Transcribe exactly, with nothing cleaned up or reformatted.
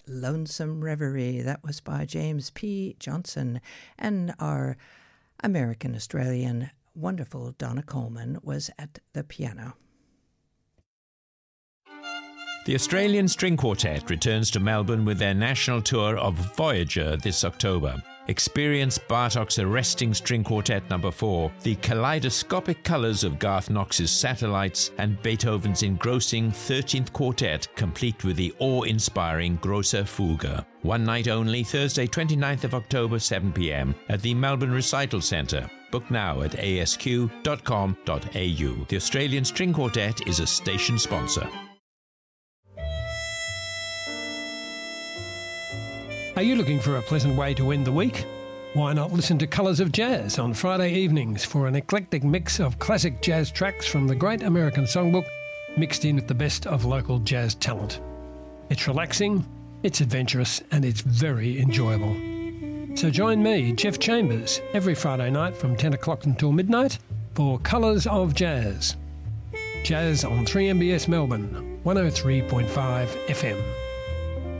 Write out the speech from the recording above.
Lonesome Reverie. That was by James P. Johnson. And our American-Australian wonderful Donna Coleman was at the piano. The Australian String Quartet returns to Melbourne with their national tour of Voyager this October. Experience Bartok's arresting string quartet number four, the kaleidoscopic colours of Garth Knox's Satellites, and Beethoven's engrossing thirteenth Quartet, complete with the awe-inspiring Grosse Fuge. One night only, Thursday twenty-ninth of October, seven p m at the Melbourne Recital Centre. Book now at a s q dot com dot a u. The Australian String Quartet is a station sponsor. Are you looking for a pleasant way to end the week? Why not listen to Colours of Jazz on Friday evenings for an eclectic mix of classic jazz tracks from the Great American Songbook mixed in with the best of local jazz talent. It's relaxing, it's adventurous, and it's very enjoyable. So join me, Jeff Chambers, every Friday night from ten o'clock until midnight for Colours of Jazz. Jazz on three M B S Melbourne, one oh three point five F M.